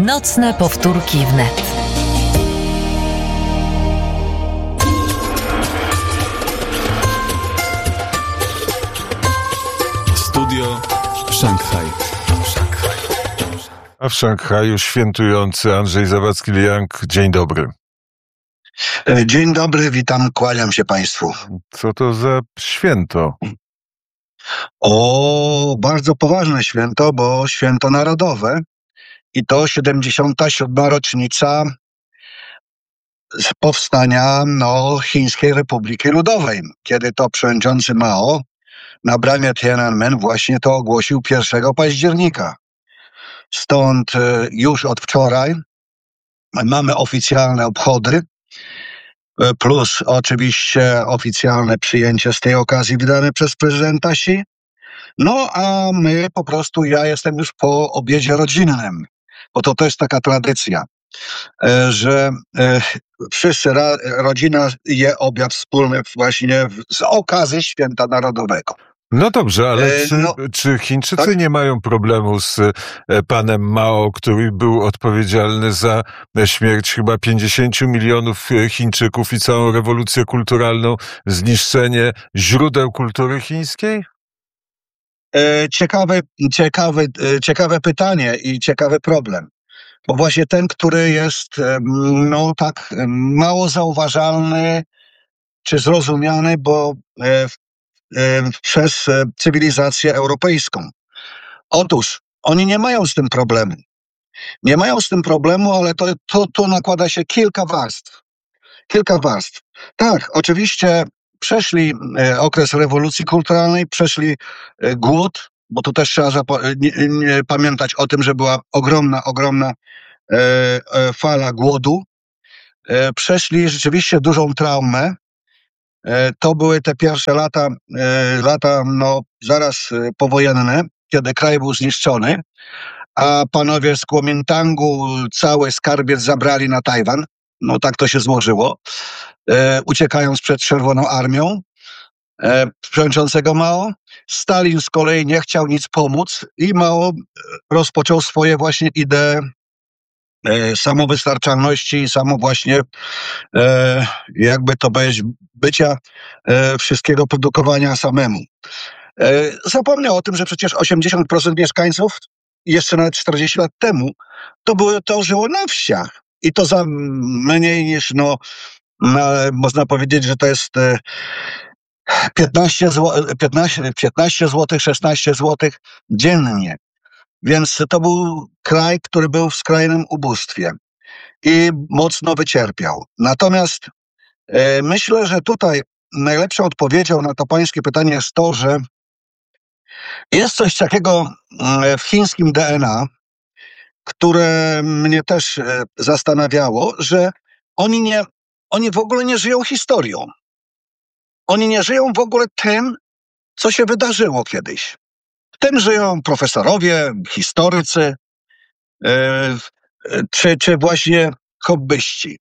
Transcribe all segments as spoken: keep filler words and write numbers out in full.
Nocne powtórki wnet. Studio Szanghaj. A w Szanghaju świętujący Andrzej Zawadzki-Liang. Dzień dobry. Dzień dobry, witam, kłaniam się Państwu. Co to za święto? O, bardzo poważne święto, bo święto narodowe i to siedemdziesiąta siódma rocznica z powstania no, Chińskiej Republiki Ludowej, kiedy to przewodniczący Mao na bramie Tiananmen właśnie to ogłosił pierwszego października. Stąd już od wczoraj mamy oficjalne obchody, plus oczywiście oficjalne przyjęcie z tej okazji wydane przez prezydenta Xi. No a my po prostu, ja jestem już po obiedzie rodzinnym, bo to też taka tradycja, że wszyscy, rodzina je obiad wspólny właśnie z okazji Święta Narodowego. No dobrze, ale czy, no, czy Chińczycy tak? nie mają problemu z panem Mao, który był odpowiedzialny za śmierć chyba pięćdziesięciu milionów Chińczyków i całą rewolucję kulturalną, zniszczenie źródeł kultury chińskiej? Ciekawe, ciekawe, ciekawe pytanie i ciekawy problem. Bo właśnie ten, który jest no tak mało zauważalny czy zrozumiany, bo przez cywilizację europejską. Otóż oni nie mają z tym problemu. Nie mają z tym problemu, ale to, to, to nakłada się kilka warstw. Kilka warstw. Tak, oczywiście przeszli okres rewolucji kulturalnej, przeszli głód, bo to też trzeba zapo- nie, nie, pamiętać o tym, że była ogromna, ogromna e, e, fala głodu. E, przeszli rzeczywiście dużą traumę. To były te pierwsze lata, lata no, zaraz powojenne, kiedy kraj był zniszczony, a panowie z Kuomintangu cały skarbiec zabrali na Tajwan. No tak to się złożyło, uciekając przed Czerwoną Armią przewodniczącego Mao. Stalin z kolei nie chciał nic pomóc i Mao rozpoczął swoje właśnie idee samowystarczalności i samo właśnie e, jakby to powiedzieć, bycia e, wszystkiego produkowania samemu. E, zapomniał o tym, że przecież osiemdziesiąt procent mieszkańców jeszcze nawet czterdzieści lat temu to, było, to żyło na wsiach i to za mniej niż no, no można powiedzieć, że to jest e, piętnaście złotych, szesnaście złotych dziennie. Więc to był kraj, który był w skrajnym ubóstwie i mocno wycierpiał. Natomiast e, myślę, że tutaj najlepszą odpowiedzią na to pańskie pytanie jest to, że jest coś takiego w chińskim D N A, które mnie też e, zastanawiało, że oni, nie, oni w ogóle nie żyją historią. Oni nie żyją w ogóle tym, co się wydarzyło kiedyś. Tym żyją profesorowie, historycy, e, czy, czy właśnie hobbyści.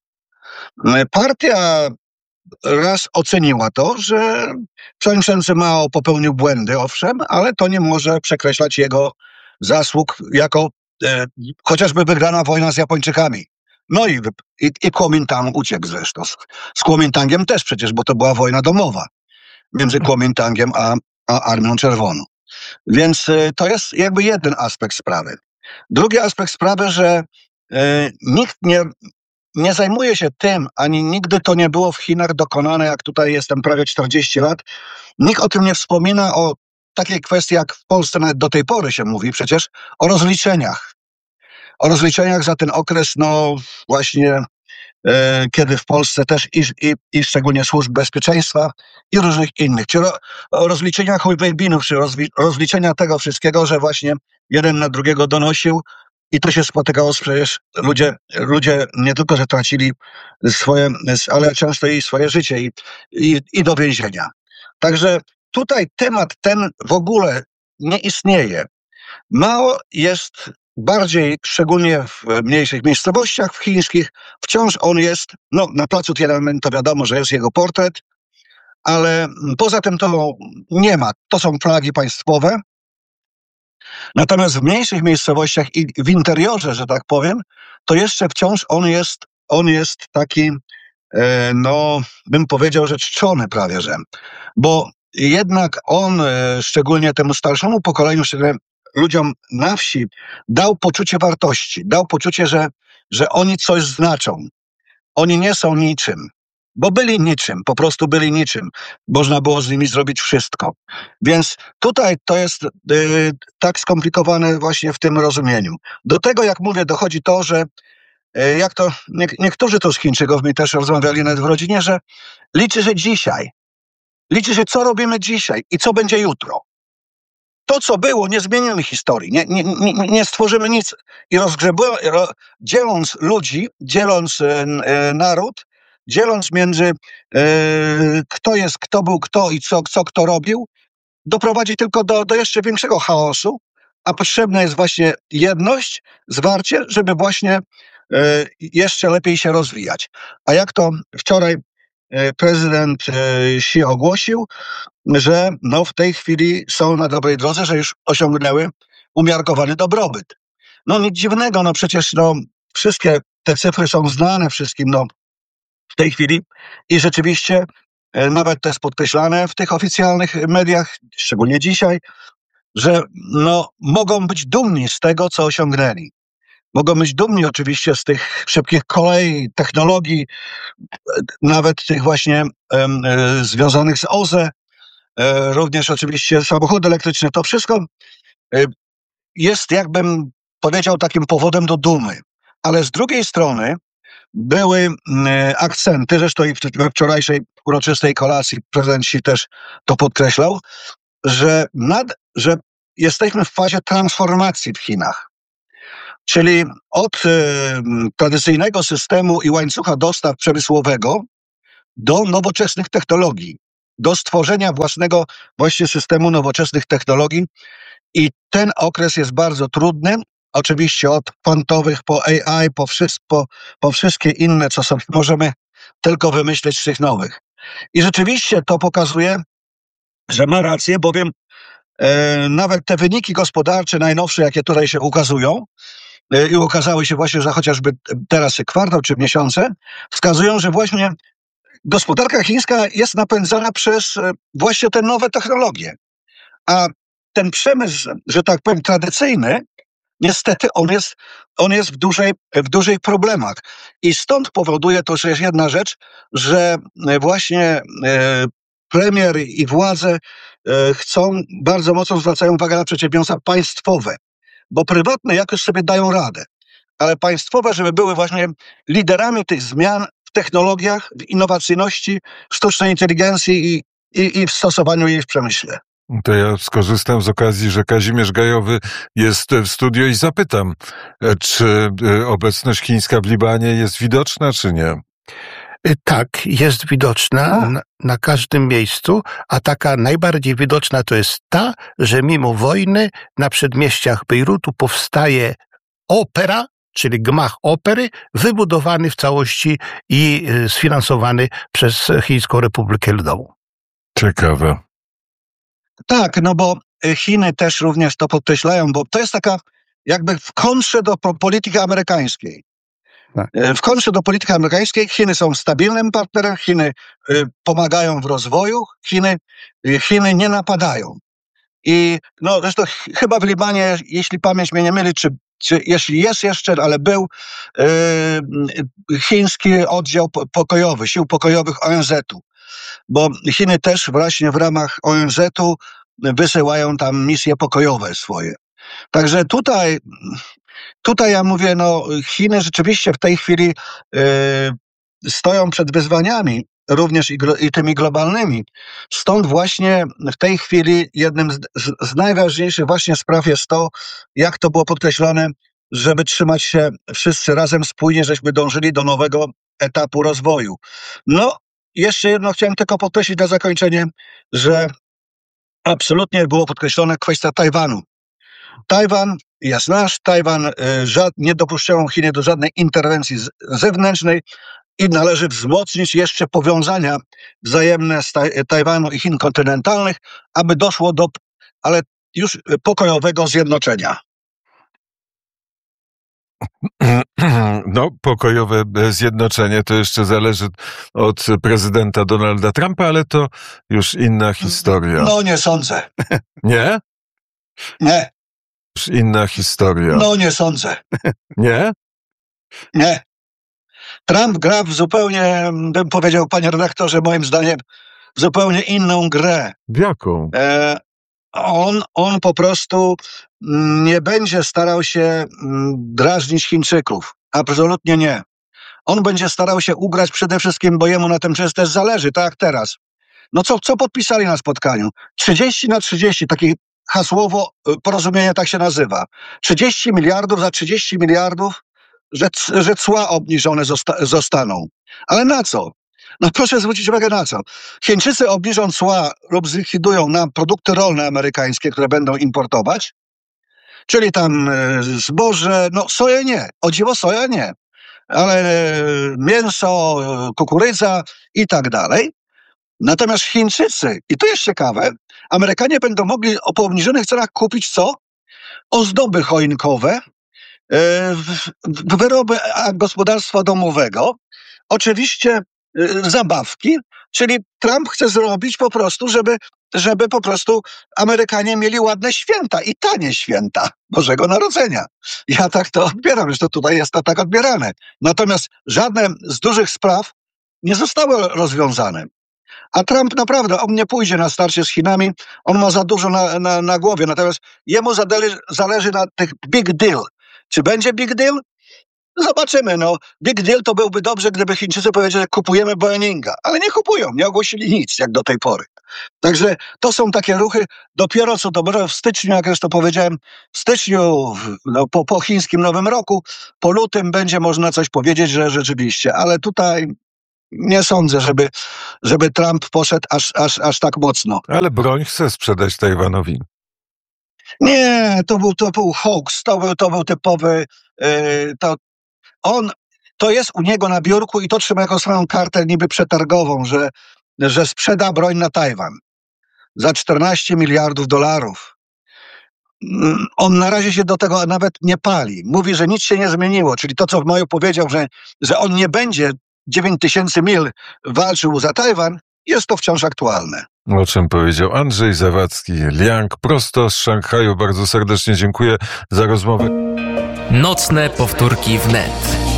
Partia raz oceniła to, że przewodniczący Mao popełnił błędy, owszem, ale to nie może przekreślać jego zasług jako e, chociażby wygrana wojna z Japończykami. No i, i, i Kuomintang uciekł zresztą. Z, z Kuomintangiem też przecież, bo to była wojna domowa między Kuomintangiem a, a Armią Czerwoną. Więc y, to jest jakby jeden aspekt sprawy. Drugi aspekt sprawy, że y, nikt nie, nie zajmuje się tym, ani nigdy to nie było w Chinach dokonane, jak tutaj jestem prawie czterdzieści lat, nikt o tym nie wspomina, o takiej kwestii, jak w Polsce nawet do tej pory się mówi przecież, o rozliczeniach. O rozliczeniach za ten okres, no właśnie, e, kiedy w Polsce też i, i, i szczególnie służb bezpieczeństwa i różnych innych, czy ro, o rozliczeniach Hojbejbinów, czy rozwi, rozliczenia tego wszystkiego, że właśnie jeden na drugiego donosił i to się spotykało, przecież ludzie, ludzie nie tylko, że tracili swoje, ale często i swoje życie i, i, i do więzienia. Także tutaj temat ten w ogóle nie istnieje. Mao jest bardziej, szczególnie w mniejszych miejscowościach w chińskich, wciąż on jest, no na placu Tiananmen to wiadomo, że jest jego portret, ale poza tym to nie ma. To są flagi państwowe. Natomiast w mniejszych miejscowościach i w interiorze, że tak powiem, to jeszcze wciąż on jest, on jest taki, e, no, bym powiedział, że czczony prawie, że. Bo jednak on, e, szczególnie temu starszemu pokoleniu, szczególnie ludziom na wsi, dał poczucie wartości, dał poczucie, że, że oni coś znaczą. Oni nie są niczym, bo byli niczym, po prostu byli niczym. Można było z nimi zrobić wszystko. Więc tutaj to jest y, tak skomplikowane właśnie w tym rozumieniu. Do tego, jak mówię, dochodzi to, że y, jak to nie, niektórzy to z Chińczyków mi też rozmawiali nawet w rodzinie, że liczy się dzisiaj. Liczy się, co robimy dzisiaj i co będzie jutro. To, co było, nie zmienimy historii, nie, nie, nie, nie stworzymy nic i rozgrzebują, ro, dzieląc ludzi, dzieląc e, e, naród, dzieląc między e, kto jest, kto był kto i co, co kto robił, doprowadzi tylko do, do jeszcze większego chaosu, a potrzebna jest właśnie jedność, zwarcie, żeby właśnie e, jeszcze lepiej się rozwijać. A jak to wczoraj e, prezydent e, Xi ogłosił, że no w tej chwili są na dobrej drodze, że już osiągnęły umiarkowany dobrobyt. No nic dziwnego, no przecież no, wszystkie te cyfry są znane wszystkim no, w tej chwili i rzeczywiście e, nawet to jest podkreślane w tych oficjalnych mediach, szczególnie dzisiaj, że no, mogą być dumni z tego, co osiągnęli. Mogą być dumni oczywiście z tych szybkich kolei, technologii, e, nawet tych właśnie e, e, związanych z O Z E, E, również oczywiście samochody elektryczne, to wszystko e, jest, jakbym powiedział, takim powodem do dumy. Ale z drugiej strony były e, akcenty, zresztą i we wczorajszej uroczystej kolacji prezydent Xi też to podkreślał, że, nad, że jesteśmy w fazie transformacji w Chinach. Czyli od e, tradycyjnego systemu i łańcucha dostaw przemysłowego do nowoczesnych technologii, do stworzenia własnego właśnie systemu nowoczesnych technologii i ten okres jest bardzo trudny, oczywiście od kwantowych po A I, po, wszystko, po wszystkie inne, co sobie możemy tylko wymyśleć z tych nowych. I rzeczywiście to pokazuje, że ma rację, bowiem e, nawet te wyniki gospodarcze najnowsze, jakie tutaj się ukazują, e, i ukazały się właśnie za chociażby teraz kwartał czy miesiące, wskazują, że właśnie gospodarka chińska jest napędzana przez właśnie te nowe technologie. A ten przemysł, że tak powiem, tradycyjny, niestety on jest, on jest w, dużej, w dużych problemach. I stąd powoduje to, że jest jedna rzecz, że właśnie e, premier i władze e, chcą, bardzo mocno zwracają uwagę na przedsiębiorstwa państwowe, bo prywatne jakoś sobie dają radę. Ale państwowe, żeby były właśnie liderami tych zmian w technologiach, w innowacyjności, sztucznej inteligencji i, i, i w stosowaniu jej w przemyśle. To ja skorzystam z okazji, że Kazimierz Gajowy jest w studiu i zapytam, czy obecność chińska w Libanie jest widoczna, czy nie? Tak, jest widoczna na, na każdym miejscu, a taka najbardziej widoczna to jest ta, że mimo wojny na przedmieściach Bejrutu powstaje opera, czyli gmach opery, wybudowany w całości i sfinansowany przez Chińską Republikę Ludową. Ciekawe. Tak, no bo Chiny też również to podkreślają, bo to jest taka jakby w kontrze do polityki amerykańskiej. Tak. W kontrze do polityki amerykańskiej Chiny są stabilnym partnerem, Chiny y, pomagają w rozwoju, Chiny, y, Chiny nie napadają. I no zresztą ch- chyba w Libanie, jeśli pamięć mnie nie myli, czy, czy jeśli jest jeszcze, ale był y, chiński oddział pokojowy, sił pokojowych O N Z-u, bo Chiny też właśnie w ramach O N Z-u wysyłają tam misje pokojowe swoje. Także tutaj Tutaj ja mówię, no Chiny rzeczywiście w tej chwili y, stoją przed wyzwaniami, również i, glo, i tymi globalnymi. Stąd właśnie w tej chwili jednym z, z, z najważniejszych właśnie spraw jest to, jak to było podkreślone, żeby trzymać się wszyscy razem spójnie, żeśmy dążyli do nowego etapu rozwoju. No, jeszcze jedno chciałem tylko podkreślić na zakończenie, że absolutnie było podkreślone kwestia Tajwanu. Tajwan jest nasz, Tajwan y, żad, nie dopuszczają Chiny do żadnej interwencji z, zewnętrznej i należy wzmocnić jeszcze powiązania wzajemne z taj, Tajwanu i Chin kontynentalnych, aby doszło do, ale już pokojowego zjednoczenia. No, pokojowe zjednoczenie to jeszcze zależy od prezydenta Donalda Trumpa, ale to już inna historia. No nie sądzę. Nie? Nie. Już inna historia. No nie sądzę. Nie? Nie. Trump gra w zupełnie, bym powiedział, panie redaktorze, moim zdaniem, w zupełnie inną grę. W jaką? E, on, on po prostu nie będzie starał się drażnić Chińczyków. Absolutnie nie. On będzie starał się ugrać przede wszystkim, bo jemu na tym przecież też zależy, tak jak teraz. No co, co podpisali na spotkaniu? trzydzieści na trzydzieści, takie hasłowo porozumienie tak się nazywa. trzydzieści miliardów za trzydzieści miliardów, że, że cła obniżone zosta, zostaną. Ale na co? No proszę zwrócić uwagę na co. Chińczycy obniżą cła lub zlikwidują nam produkty rolne amerykańskie, które będą importować, czyli tam zboże, no soję nie, o dziwo soja nie, ale mięso, kukurydza i tak dalej. Natomiast Chińczycy, i to jest ciekawe, Amerykanie będą mogli po obniżonych cenach kupić co? Ozdoby choinkowe, wyroby gospodarstwa domowego, oczywiście zabawki, czyli Trump chce zrobić po prostu, żeby, żeby po prostu Amerykanie mieli ładne święta i tanie święta Bożego Narodzenia. Ja tak to odbieram, że to tutaj jest to tak odbierane. Natomiast żadne z dużych spraw nie zostały rozwiązane. A Trump naprawdę, on nie pójdzie na starcie z Chinami, on ma za dużo na, na, na głowie, natomiast jemu zależy, zależy na tych big deal. Czy będzie big deal? Zobaczymy, no. Big deal to byłby dobrze, gdyby Chińczycy powiedzieli, że kupujemy Boeinga, ale nie kupują, nie ogłosili nic, jak do tej pory. Także to są takie ruchy, dopiero co to w styczniu, jak już to powiedziałem, w styczniu, no, po, po chińskim Nowym Roku, po lutym będzie można coś powiedzieć, że rzeczywiście, ale tutaj nie sądzę, żeby, żeby Trump poszedł aż, aż, aż tak mocno. Ale broń chce sprzedać Tajwanowi. Nie, to był, to był hoax, to był, to był typowy, yy, to on, to jest u niego na biurku i to trzyma jako swoją kartę niby przetargową, że, że sprzeda broń na Tajwan za czternaście miliardów dolarów. On na razie się do tego nawet nie pali. Mówi, że nic się nie zmieniło, czyli to, co w maju powiedział, że, że on nie będzie dziewięć tysięcy mil walczył za Tajwan, jest to wciąż aktualne. O czym powiedział Andrzej Zawadzki-Liang prosto z Szanghaju. Bardzo serdecznie dziękuję za rozmowę. Nocne powtórki wnet.